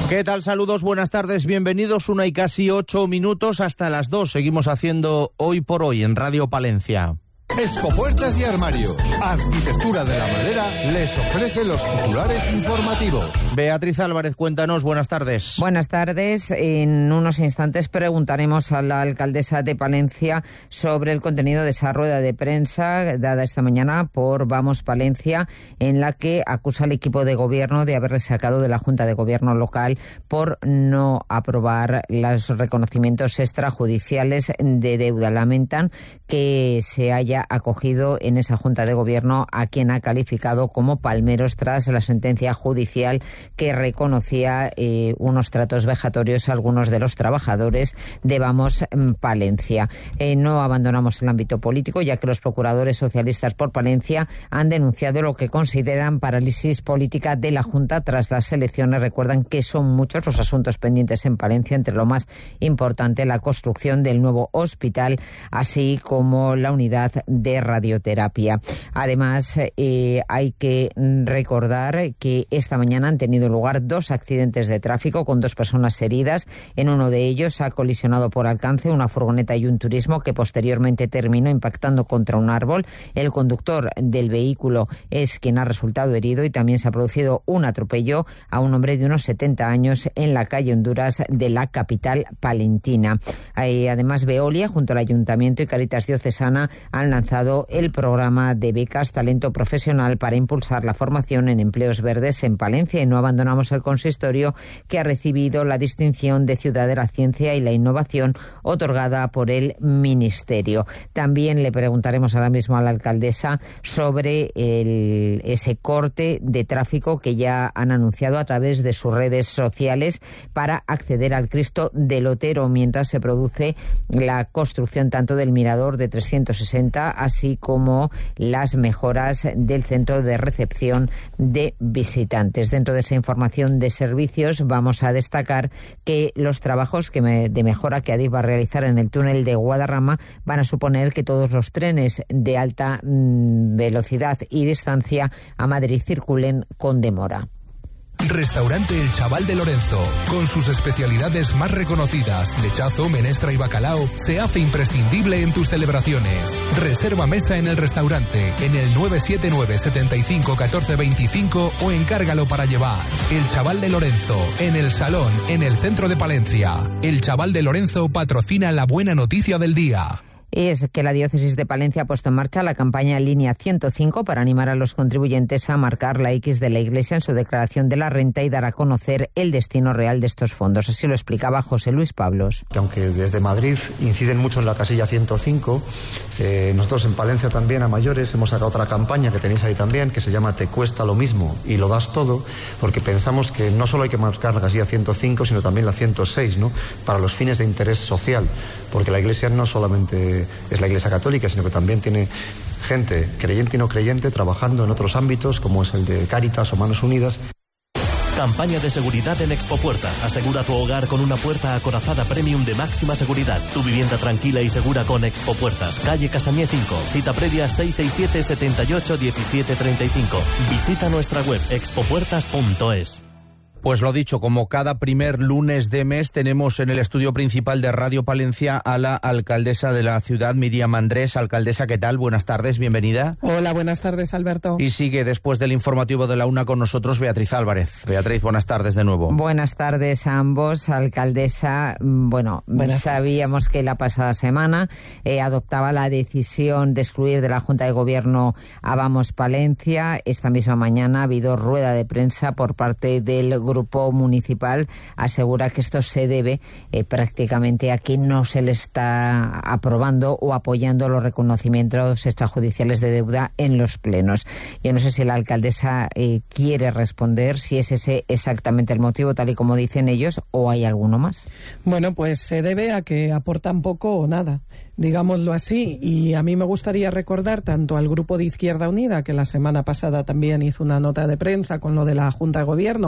¿Qué tal? Saludos, buenas tardes, bienvenidos. 1:08 hasta las 2. Seguimos haciendo Hoy por Hoy en Radio Palencia. Expopuertas y Armarios, Arquitectura de la Madera, les ofrece los titulares informativos. Beatriz Álvarez, cuéntanos, buenas tardes. Buenas tardes. En unos instantes preguntaremos a la alcaldesa de Palencia sobre el contenido de esa rueda de prensa dada esta mañana por Vamos Palencia, en la que acusa al equipo de gobierno de haberle sacado de la Junta de Gobierno local por no aprobar los reconocimientos extrajudiciales de deuda. Lamentan que se haya acogido en esa Junta de Gobierno a quien ha calificado como palmeros tras la sentencia judicial que reconocía unos tratos vejatorios a algunos de los trabajadores de Vamos Palencia. No abandonamos el ámbito político, ya que los procuradores socialistas por Palencia han denunciado lo que consideran parálisis política de la Junta tras las elecciones. Recuerdan que son muchos los asuntos pendientes en Palencia, entre lo más importante la construcción del nuevo hospital, así como la unidad de radioterapia. Además, hay que recordar que esta mañana han tenido lugar 2 accidentes de tráfico con 2 personas heridas. En uno de ellos ha colisionado por alcance una furgoneta y un turismo que posteriormente terminó impactando contra un árbol. El conductor del vehículo es quien ha resultado herido y también se ha producido un atropello a un hombre de unos 70 años en la calle Honduras de la capital palentina. Además, Veolia, junto al Ayuntamiento y Cáritas Diocesana, han lanzado el programa de becas Talento Profesional para impulsar la formación en empleos verdes en Palencia, y no abandonamos el consistorio, que ha recibido la distinción de Ciudad de la Ciencia y la Innovación otorgada por el Ministerio. También le preguntaremos ahora mismo a la alcaldesa sobre ese corte de tráfico que ya han anunciado a través de sus redes sociales para acceder al Cristo del Otero, mientras se produce la construcción tanto del mirador de 360 así como las mejoras del centro de recepción de visitantes. Dentro de esa información de servicios vamos a destacar que los trabajos de mejora que Adif va a realizar en el túnel de Guadarrama van a suponer que todos los trenes de alta velocidad y distancia a Madrid circulen con demora. Restaurante El Chaval de Lorenzo, con sus especialidades más reconocidas, lechazo, menestra y bacalao, se hace imprescindible en tus celebraciones. Reserva mesa en el restaurante en el 979 75 14 25 o encárgalo para llevar. El Chaval de Lorenzo, en el Salón, en el centro de Palencia. El Chaval de Lorenzo patrocina la buena noticia del día. Es que la Diócesis de Palencia ha puesto en marcha la campaña Línea 105 para animar a los contribuyentes a marcar la X de la Iglesia en su declaración de la renta y dar a conocer el destino real de estos fondos. Así lo explicaba José Luis Pablos. Que aunque desde Madrid inciden mucho en la casilla 105, nosotros en Palencia también a mayores hemos sacado otra campaña que tenéis ahí también, que se llama Te cuesta lo mismo y lo das todo, porque pensamos que no solo hay que marcar la casilla 105, sino también la 106, ¿no? Para los fines de interés social, porque la Iglesia no solamente es la Iglesia católica, sino que también tiene gente creyente y no creyente trabajando en otros ámbitos, como es el de Cáritas o Manos Unidas. Campaña de seguridad en Expopuertas. Asegura tu hogar con una puerta acorazada premium de máxima seguridad. Tu vivienda tranquila y segura con Expopuertas. Calle Casañé 5. Cita previa 667 78 17 35. Visita nuestra web expopuertas.es. Pues lo dicho, como cada primer lunes de mes tenemos en el estudio principal de Radio Palencia a la alcaldesa de la ciudad, Miriam Andrés. Alcaldesa, ¿qué tal? Buenas tardes, bienvenida. Hola, buenas tardes, Alberto. Y sigue después del informativo de la 1 con nosotros Beatriz Álvarez. Beatriz, buenas tardes de nuevo. Buenas tardes a ambos, alcaldesa. Sabíamos que la pasada semana adoptaba la decisión de excluir de la Junta de Gobierno a Vamos Palencia. Esta misma mañana ha habido rueda de prensa por parte del grupo municipal. Asegura que esto se debe prácticamente a que no se le está aprobando o apoyando los reconocimientos extrajudiciales de deuda en los plenos. Yo no sé si la alcaldesa quiere responder si es ese exactamente el motivo, tal y como dicen ellos, o hay alguno más. Bueno, pues se debe a que aportan poco o nada, digámoslo así, y a mí me gustaría recordar tanto al grupo de Izquierda Unida, que la semana pasada también hizo una nota de prensa con lo de la Junta de Gobierno,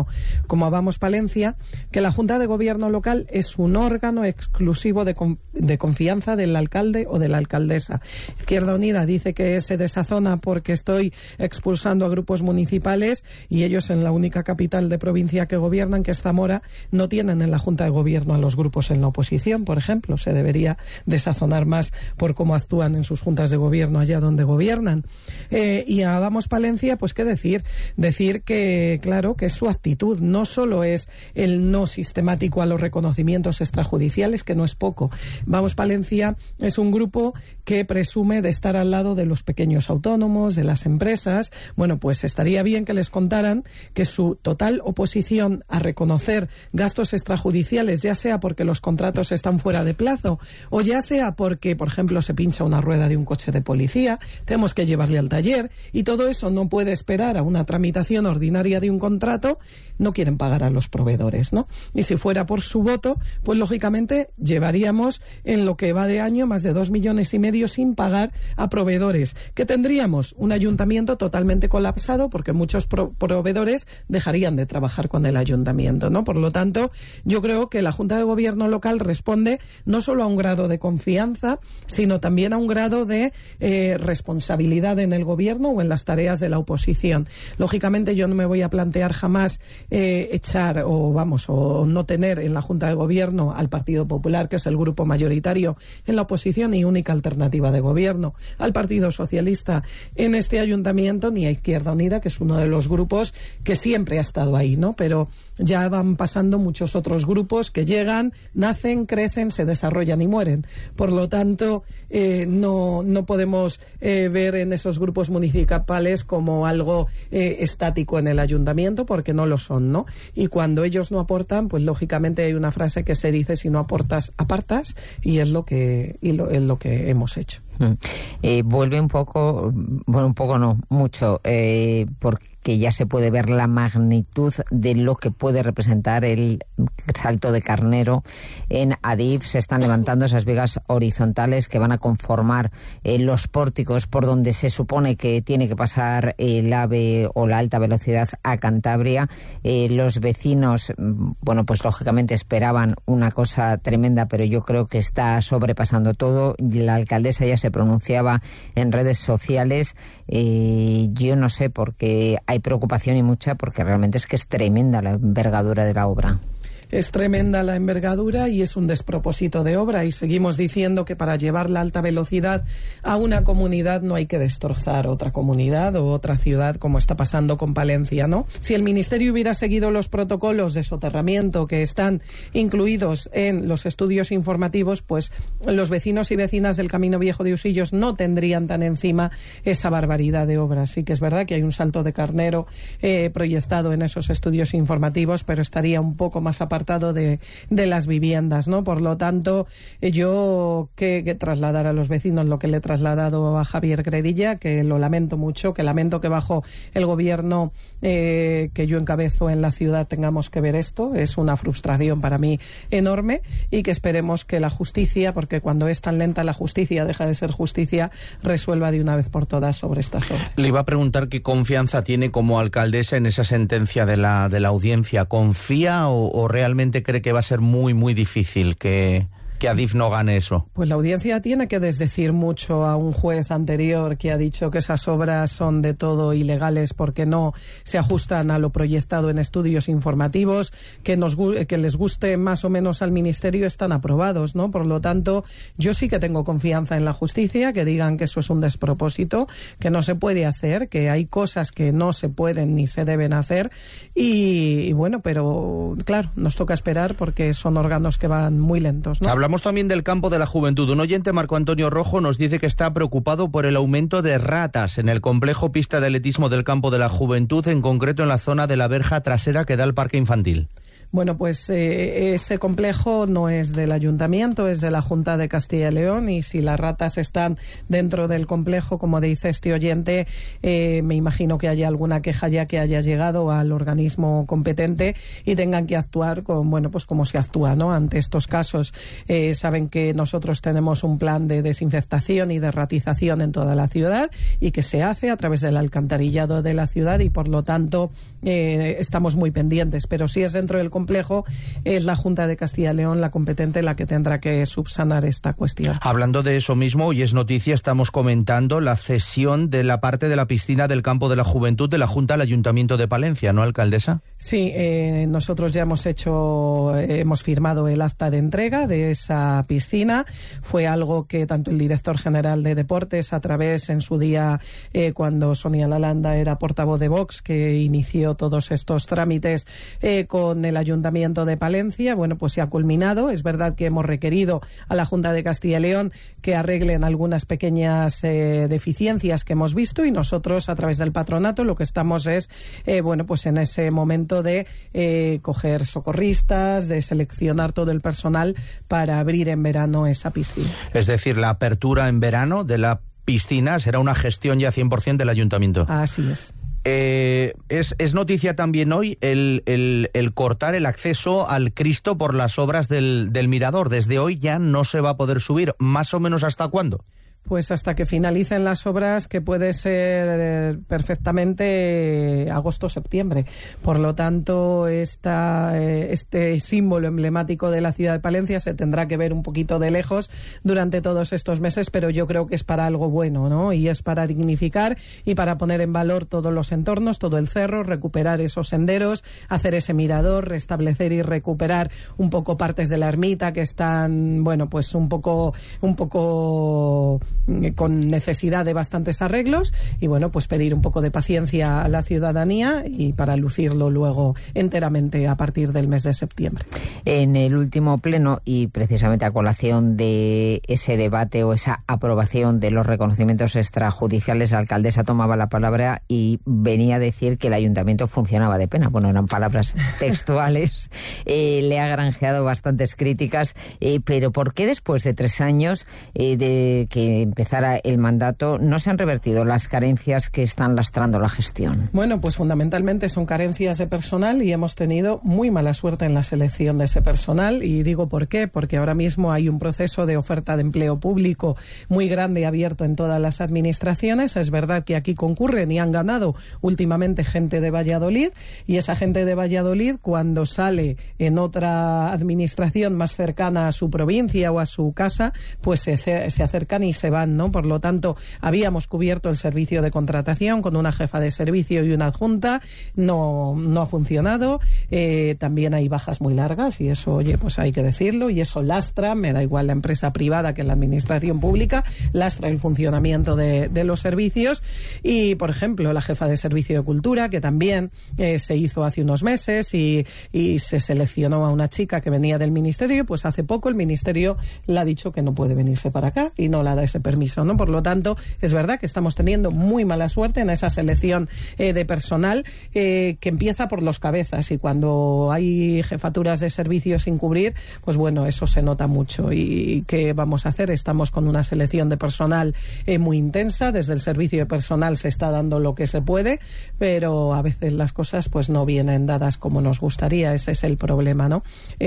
como a Vamos Palencia, que la Junta de Gobierno local es un órgano exclusivo de confianza del alcalde o de la alcaldesa. Izquierda Unida dice que se desazona porque estoy expulsando a grupos municipales y ellos en la única capital de provincia que gobiernan, que es Zamora, no tienen en la Junta de Gobierno a los grupos en la oposición, por ejemplo. Se debería desazonar más por cómo actúan en sus juntas de gobierno allá donde gobiernan. Y a Vamos Palencia, pues qué decir. Decir que, claro, que es su actitud. No solo es el no sistemático a los reconocimientos extrajudiciales, que no es poco. Vamos Palencia es un grupo que presume de estar al lado de los pequeños autónomos, de las empresas. Bueno, pues estaría bien que les contaran que su total oposición a reconocer gastos extrajudiciales, ya sea porque los contratos están fuera de plazo o ya sea porque, por ejemplo, se pincha una rueda de un coche de policía, tenemos que llevarle al taller y todo eso no puede esperar a una tramitación ordinaria de un contrato, no quieren pagar a los proveedores, ¿no? Y si fuera por su voto, pues lógicamente llevaríamos en lo que va de año más de 2,5 millones sin pagar a proveedores, que tendríamos un ayuntamiento totalmente colapsado porque muchos proveedores dejarían de trabajar con el ayuntamiento, ¿no? Por lo tanto, yo creo que la Junta de Gobierno local responde no solo a un grado de confianza, sino también a un grado de responsabilidad en el gobierno o en las tareas de la oposición. Lógicamente, yo no me voy a plantear jamás echar o no tener en la Junta de Gobierno al Partido Popular, que es el grupo mayoritario en la oposición y única alternativa de gobierno, al Partido Socialista en este ayuntamiento, ni a Izquierda Unida, que es uno de los grupos que siempre ha estado ahí, ¿no? Pero ya van pasando muchos otros grupos que llegan, nacen, crecen, se desarrollan y mueren. Por lo tanto, no podemos ver en esos grupos municipales como algo estático en el ayuntamiento, porque no lo son, ¿no? Y cuando ellos no aportan, pues lógicamente hay una frase que se dice: si no aportas, apartas, y es lo que hemos hecho. Vuelve un poco, bueno, un poco no, mucho, porque ya se puede ver la magnitud de lo que puede representar el Salto de Carnero en Adif. Se están levantando esas vigas horizontales que van a conformar los pórticos por donde se supone que tiene que pasar el AVE o la alta velocidad a Cantabria. Los vecinos, bueno, pues lógicamente esperaban una cosa tremenda, pero yo creo que está sobrepasando todo. La alcaldesa ya se pronunciaba en redes sociales. Yo no sé, porque hay preocupación y mucha, porque realmente es que es tremenda la envergadura de la obra. Es tremenda la envergadura y es un despropósito de obra, y seguimos diciendo que para llevar la alta velocidad a una comunidad no hay que destrozar otra comunidad o otra ciudad, como está pasando con Palencia, ¿no? Si el Ministerio hubiera seguido los protocolos de soterramiento que están incluidos en los estudios informativos, pues los vecinos y vecinas del Camino Viejo de Usillos no tendrían tan encima esa barbaridad de obras. Sí que es verdad que hay un Salto de Carnero proyectado en esos estudios informativos, pero estaría un poco más apartado de las viviendas, ¿no? Por lo tanto, yo que trasladar a los vecinos lo que le he trasladado a Javier Gredilla, que lo lamento mucho, que lamento que bajo el gobierno que yo encabezo en la ciudad tengamos que ver esto. Es una frustración para mí enorme, y que esperemos que la justicia, porque cuando es tan lenta la justicia deja de ser justicia, resuelva de una vez por todas sobre estas obras. Le iba a preguntar qué confianza tiene como alcaldesa en esa sentencia de la audiencia. ¿Confía o realmente cree que va a ser muy, muy difícil que Adif no gane eso? Pues la audiencia tiene que desdecir mucho a un juez anterior que ha dicho que esas obras son de todo ilegales porque no se ajustan a lo proyectado en estudios informativos, que les guste más o menos al Ministerio, están aprobados, ¿no? Por lo tanto, yo sí que tengo confianza en la justicia, que digan que eso es un despropósito, que no se puede hacer, que hay cosas que no se pueden ni se deben hacer, y bueno, pero claro, nos toca esperar porque son órganos que van muy lentos, ¿no? Hablamos también del campo de la juventud. Un oyente, Marco Antonio Rojo, nos dice que está preocupado por el aumento de ratas en el complejo pista de atletismo del campo de la juventud, en concreto en la zona de la verja trasera que da al parque infantil. Bueno, pues ese complejo no es del ayuntamiento, es de la Junta de Castilla y León, y si las ratas están dentro del complejo, como dice este oyente, me imagino que haya alguna queja ya que haya llegado al organismo competente y tengan que actuar pues como se actúa, ¿no? Ante estos casos. Saben que nosotros tenemos un plan de desinfectación y de ratización en toda la ciudad y que se hace a través del alcantarillado de la ciudad, y por lo tanto estamos muy pendientes, pero si es dentro del complejo, es la Junta de Castilla y León la competente la que tendrá que subsanar esta cuestión. Hablando de eso mismo, hoy es noticia, estamos comentando la cesión de la parte de la piscina del Campo de la Juventud de la Junta al Ayuntamiento de Palencia, ¿no, alcaldesa? Sí, nosotros ya hemos firmado el acta de entrega de esa piscina. Fue algo que tanto el director general de Deportes, a través en su día, cuando Sonia Lalanda era portavoz de Vox, que inició todos estos trámites con el Ayuntamiento de Palencia, bueno, pues se ha culminado. Es verdad que hemos requerido a la Junta de Castilla y León que arreglen algunas pequeñas deficiencias que hemos visto, y nosotros, a través del patronato, lo que estamos es, pues en ese momento de coger socorristas, de seleccionar todo el personal para abrir en verano esa piscina. Es decir, la apertura en verano de la piscina será una gestión ya 100% del Ayuntamiento. Así es. Es noticia también hoy el cortar el acceso al Cristo por las obras del Mirador. Desde hoy ya no se va a poder subir. ¿Más o menos hasta cuándo? Pues hasta que finalicen las obras, que puede ser perfectamente agosto-septiembre. Por lo tanto, este símbolo emblemático de la ciudad de Palencia se tendrá que ver un poquito de lejos durante todos estos meses, pero yo creo que es para algo bueno, ¿no? Y es para dignificar y para poner en valor todos los entornos, todo el cerro, recuperar esos senderos, hacer ese mirador, restablecer y recuperar un poco partes de la ermita que están, pues un poco con necesidad de bastantes arreglos, y pues pedir un poco de paciencia a la ciudadanía y para lucirlo luego enteramente a partir del mes de septiembre. En el último pleno, y precisamente a colación de ese debate o esa aprobación de los reconocimientos extrajudiciales, la alcaldesa tomaba la palabra y venía a decir que el ayuntamiento funcionaba de pena. Bueno, eran palabras textuales. Le ha granjeado bastantes críticas, pero ¿por qué después de 3 años de que empezara el mandato no se han revertido las carencias que están lastrando la gestión? Bueno, pues fundamentalmente son carencias de personal, y hemos tenido muy mala suerte en la selección de ese personal. Y digo por qué, porque ahora mismo hay un proceso de oferta de empleo público muy grande y abierto en todas las administraciones. Es verdad que aquí concurren y han ganado últimamente gente de Valladolid, y esa gente de Valladolid, cuando sale en otra administración más cercana a su provincia o a su casa, pues se acercan y se van, ¿no? Por lo tanto, habíamos cubierto el servicio de contratación con una jefa de servicio y una adjunta. No ha funcionado. También hay bajas muy largas, y eso, pues hay que decirlo, y eso lastra, me da igual la empresa privada que la administración pública, lastra el funcionamiento de los servicios. Y, por ejemplo, la jefa de servicio de cultura, que también se hizo hace unos meses, y se seleccionó a una chica que venía del ministerio, pues hace poco el ministerio le ha dicho que no puede venirse para acá y no le da ese permiso, ¿no? Por lo tanto, es verdad que estamos teniendo muy mala suerte en esa selección de personal, que empieza por los cabezas, y cuando hay jefaturas de servicios sin cubrir, pues eso se nota mucho. ¿Y qué vamos a hacer? Estamos con una selección de personal muy intensa. Desde el servicio de personal se está dando lo que se puede, pero a veces las cosas pues no vienen dadas como nos gustaría. Ese es el problema, ¿no?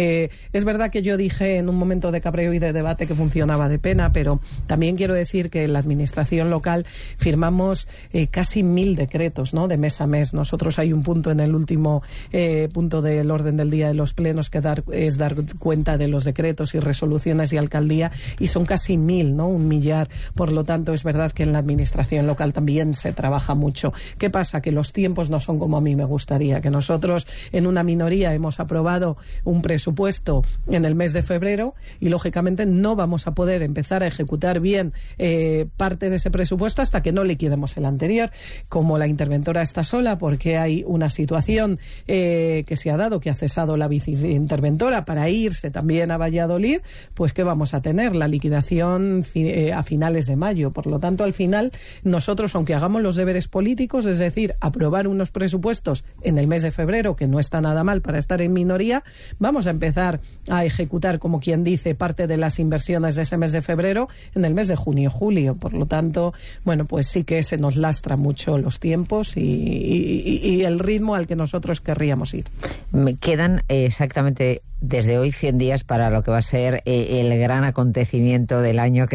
Es verdad que yo dije en un momento de cabreo y de debate que funcionaba de pena, pero también quiero decir que en la administración local firmamos casi 1000 decretos, ¿no? De mes a mes. Nosotros hay un punto en el último punto del orden del día de los plenos que es dar cuenta de los decretos y resoluciones de alcaldía, y son casi 1000, ¿no? 1 millar. Por lo tanto, es verdad que en la administración local también se trabaja mucho. ¿Qué pasa? Que los tiempos no son como a mí me gustaría, que nosotros en una minoría hemos aprobado un presupuesto en el mes de febrero, y lógicamente no vamos a poder empezar a ejecutar bien parte de ese presupuesto hasta que no liquidemos el anterior. Como la interventora está sola porque hay una situación que se ha dado, que ha cesado la viceinterventora para irse también a Valladolid, pues ¿qué vamos a tener? La liquidación a finales de mayo. Por lo tanto, al final, nosotros, aunque hagamos los deberes políticos, es decir, aprobar unos presupuestos en el mes de febrero, que no está nada mal para estar en minoría, vamos a empezar a ejecutar, como quien dice, parte de las inversiones de ese mes de febrero en el mes de junio-julio. Por lo tanto, bueno, pues sí que se nos lastra mucho los tiempos y el ritmo al que nosotros querríamos ir. Me quedan exactamente desde hoy 100 días para lo que va a ser el gran acontecimiento del año, que